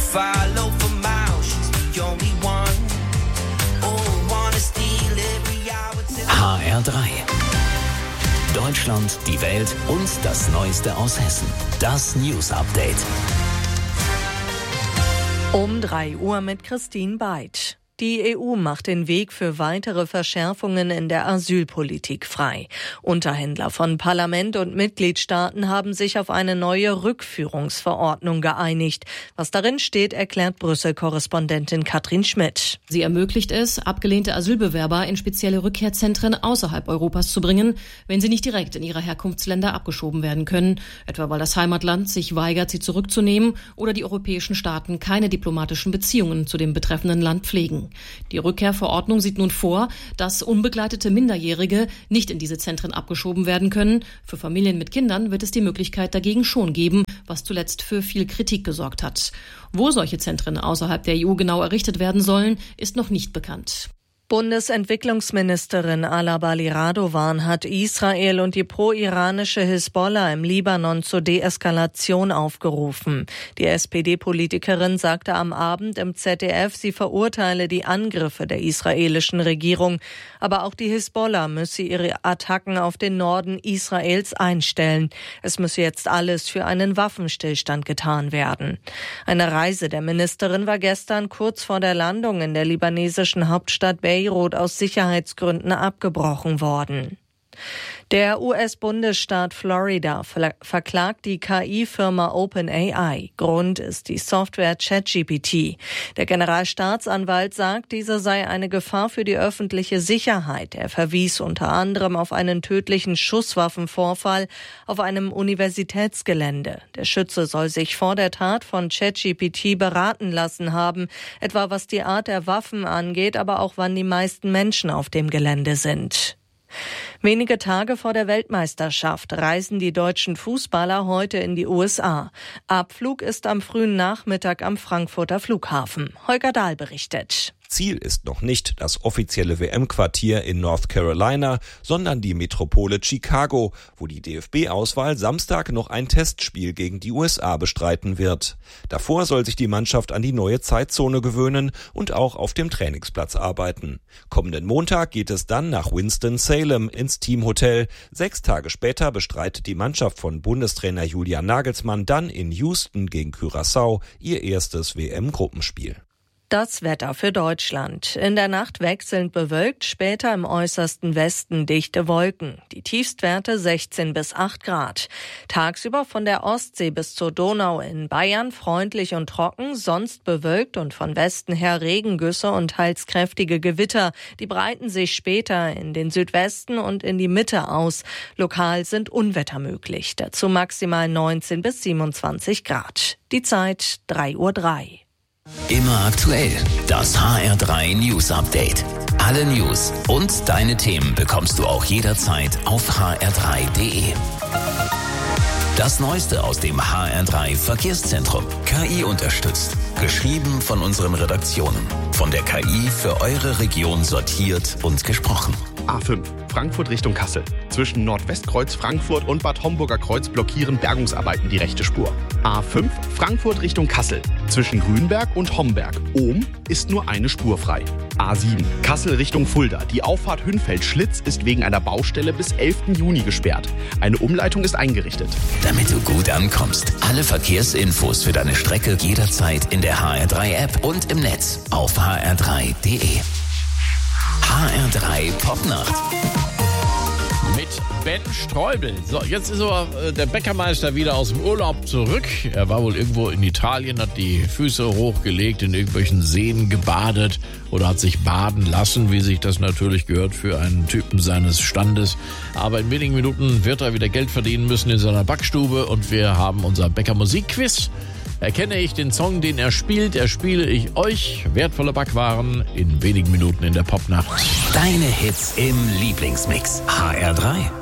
follow for miles. She's the only one. Oh, wanna steal every hour. HR3. Deutschland, die Welt und das Neueste aus Hessen. Das News Update. Um 3 Uhr mit Christine Beid. Die EU macht den Weg für weitere Verschärfungen in der Asylpolitik frei. Unterhändler von Parlament und Mitgliedstaaten haben sich auf eine neue Rückführungsverordnung geeinigt. Was darin steht, erklärt Brüssel-Korrespondentin Katrin Schmidt. Sie ermöglicht es, abgelehnte Asylbewerber in spezielle Rückkehrzentren außerhalb Europas zu bringen, wenn sie nicht direkt in ihre Herkunftsländer abgeschoben werden können, etwa weil das Heimatland sich weigert, sie zurückzunehmen oder die europäischen Staaten keine diplomatischen Beziehungen zu dem betreffenden Land pflegen. Die Rückkehrverordnung sieht nun vor, dass unbegleitete Minderjährige nicht in diese Zentren abgeschoben werden können. Für Familien mit Kindern wird es die Möglichkeit dagegen schon geben, was zuletzt für viel Kritik gesorgt hat. Wo solche Zentren außerhalb der EU genau errichtet werden sollen, ist noch nicht bekannt. Bundesentwicklungsministerin Ala Bali-Radovan hat Israel und die pro-iranische Hisbollah im Libanon zur Deeskalation aufgerufen. Die SPD-Politikerin sagte am Abend im ZDF, sie verurteile die Angriffe der israelischen Regierung. Aber auch die Hisbollah müsse ihre Attacken auf den Norden Israels einstellen. Es müsse jetzt alles für einen Waffenstillstand getan werden. Eine Reise der Ministerin war gestern kurz vor der Landung in der libanesischen Hauptstadt Beirut aus Sicherheitsgründen abgebrochen worden. Der US-Bundesstaat Florida verklagt die KI-Firma OpenAI. Grund ist die Software ChatGPT. Der Generalstaatsanwalt sagt, diese sei eine Gefahr für die öffentliche Sicherheit. Er verwies unter anderem auf einen tödlichen Schusswaffenvorfall auf einem Universitätsgelände. Der Schütze soll sich vor der Tat von ChatGPT beraten lassen haben, etwa was die Art der Waffen angeht, aber auch wann die meisten Menschen auf dem Gelände sind. Wenige Tage vor der Weltmeisterschaft reisen die deutschen Fußballer heute in die USA. Abflug ist am frühen Nachmittag am Frankfurter Flughafen. Holger Dahl berichtet. Ziel ist noch nicht das offizielle WM-Quartier in North Carolina, sondern die Metropole Chicago, wo die DFB-Auswahl Samstag noch ein Testspiel gegen die USA bestreiten wird. Davor soll sich die Mannschaft an die neue Zeitzone gewöhnen und auch auf dem Trainingsplatz arbeiten. Kommenden Montag geht es dann nach Winston-Salem ins Teamhotel. 6 Tage später bestreitet die Mannschaft von Bundestrainer Julian Nagelsmann dann in Houston gegen Curaçao ihr erstes WM-Gruppenspiel. Das Wetter für Deutschland. In der Nacht wechselnd bewölkt, später im äußersten Westen dichte Wolken. Die Tiefstwerte 16 bis 8 Grad. Tagsüber von der Ostsee bis zur Donau in Bayern freundlich und trocken, sonst bewölkt und von Westen her Regengüsse und teils kräftige Gewitter. Die breiten sich später in den Südwesten und in die Mitte aus. Lokal sind Unwetter möglich. Dazu maximal 19 bis 27 Grad. Die Zeit 3:03 Uhr. Immer aktuell. Das HR3 News Update. Alle News und deine Themen bekommst du auch jederzeit auf hr3.de. Das Neueste aus dem HR3 Verkehrszentrum. KI unterstützt. Geschrieben von unseren Redaktionen. Von der KI für eure Region sortiert und gesprochen. A5, Frankfurt Richtung Kassel. Zwischen Nordwestkreuz Frankfurt und Bad Homburger Kreuz blockieren Bergungsarbeiten die rechte Spur. A5, Frankfurt Richtung Kassel. Zwischen Grünberg und Homberg. Ohm ist nur eine Spur frei. A7, Kassel Richtung Fulda. Die Auffahrt Hünfeld-Schlitz ist wegen einer Baustelle bis 11. Juni gesperrt. Eine Umleitung ist eingerichtet. Damit du gut ankommst. Alle Verkehrsinfos für deine Strecke jederzeit in der HR3-App und im Netz auf hr3.de. HR3 Popnacht. Mit Ben Streubel. So, jetzt ist aber der Bäckermeister wieder aus dem Urlaub zurück. Er war wohl irgendwo in Italien, hat die Füße hochgelegt, in irgendwelchen Seen gebadet oder hat sich baden lassen, wie sich das natürlich gehört für einen Typen seines Standes. Aber in wenigen Minuten wird er wieder Geld verdienen müssen in seiner Backstube und wir haben unser Bäcker-Musik-Quiz. Erkenne ich den Song, den er spielt, erspiele ich euch wertvolle Backwaren in wenigen Minuten in der Popnacht. Deine Hits im Lieblingsmix. HR3.